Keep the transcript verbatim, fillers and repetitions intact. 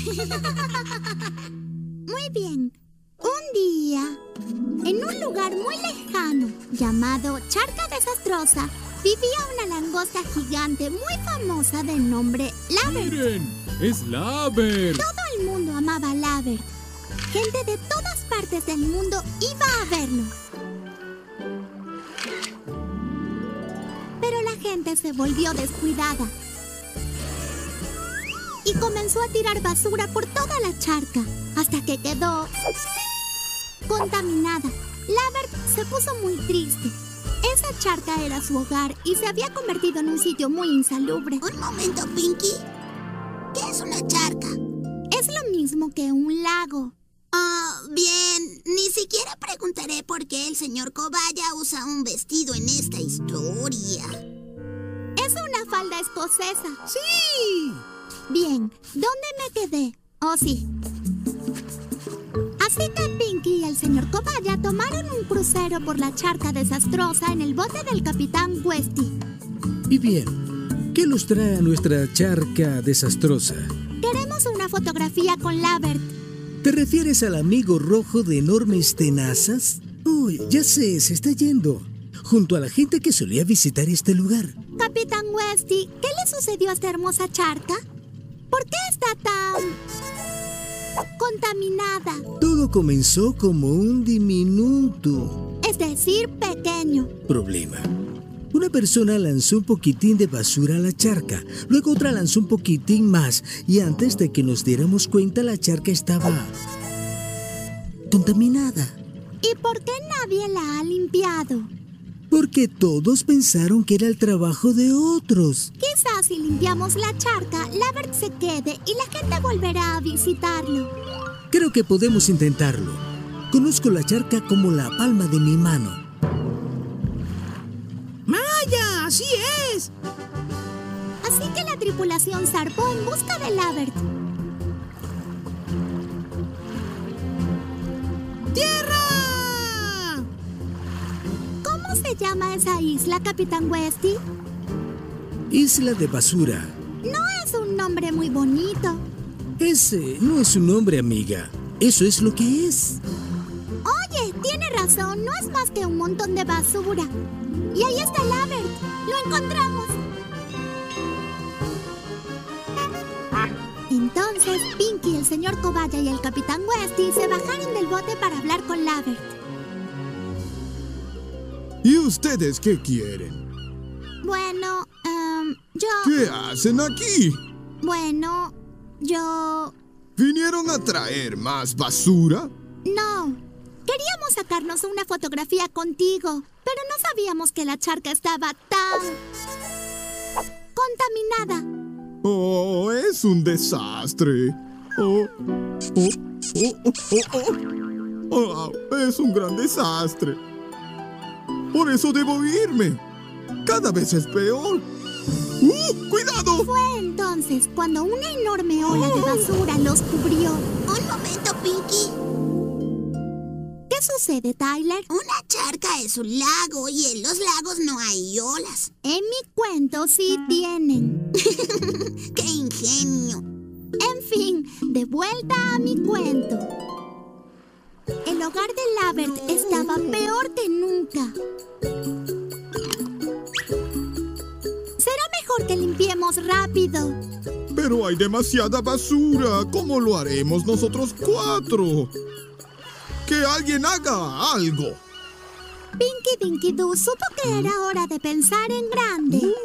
Muy bien. Un día, en un lugar muy lejano, llamado Charca Desastrosa, vivía una langosta gigante muy famosa de nombre Labert. ¡Miren! ¡Es Labert! Todo el mundo amaba a Labert. Gente de todas partes del mundo iba a verlo. Pero la gente se volvió descuidada y comenzó a tirar basura por toda la charca, hasta que quedó contaminada. Labert se puso muy triste. Esa charca era su hogar y se había convertido en un sitio muy insalubre. Un momento, Pinky. ¿Qué es una charca? Es lo mismo que un lago. Ah, bien. Ni siquiera preguntaré por qué el señor Cobaya usa un vestido en esta historia. Es una falda escocesa. ¡Sí! Bien, ¿dónde me quedé? Oh, sí. Así que Pinky y el señor Cobaya tomaron un crucero por la charca desastrosa en el bote del capitán Westy. Y bien, ¿qué nos trae a nuestra charca desastrosa? Queremos una fotografía con Labert. ¿Te refieres al amigo rojo de enormes tenazas? Uy, ya sé, se está yendo. Junto a la gente que solía visitar este lugar. Capitán Westy, ¿qué le sucedió a esta hermosa charca? ¿Por qué está tan contaminada? Todo comenzó como un diminuto, es decir, pequeño problema. Una persona lanzó un poquitín de basura a la charca, luego otra lanzó un poquitín más, y antes de que nos diéramos cuenta, la charca estaba contaminada. ¿Y por qué nadie la ha limpiado? Porque todos pensaron que era el trabajo de otros. Quizás si limpiamos la charca, Labert se quede y la gente volverá a visitarlo. Creo que podemos intentarlo. Conozco la charca como la palma de mi mano. ¡Maya! ¡Así es! Así que la tripulación zarpó en busca de Labert. ¡Tierra! ¿Cómo se llama esa isla, Capitán Westy? Isla de basura. No es un nombre muy bonito. Ese no es un nombre, amiga. Eso es lo que es. Oye, tiene razón. No es más que un montón de basura. Y ahí está Labert. ¡Lo encontramos! Entonces, Pinky, el señor Cobaya y el Capitán Westy se bajaron del bote para hablar con Labert. ¿Y ustedes qué quieren? Bueno, um, yo... ¿Qué hacen aquí? Bueno, yo... ¿Vinieron a traer más basura? No. Queríamos sacarnos una fotografía contigo, pero no sabíamos que la charca estaba tan contaminada. Oh, es un desastre. Oh, oh, oh, oh, oh, oh. Oh, es un gran desastre. Por eso debo irme. Cada vez es peor. ¡Uh! ¡Cuidado! Fue entonces cuando una enorme ola de basura los cubrió. Un momento, Pinky. ¿Qué sucede, Tyler? Una charca es un lago y en los lagos no hay olas. En mi cuento sí tienen. ¡Qué ingenio! En fin, de vuelta a mi cuento. El hogar de Labert estaba peor que nunca. Será mejor que limpiemos rápido. Pero hay demasiada basura. ¿Cómo lo haremos nosotros cuatro? ¡Que alguien haga algo! Pinky Dinky Doo supo que era hora de pensar en grande.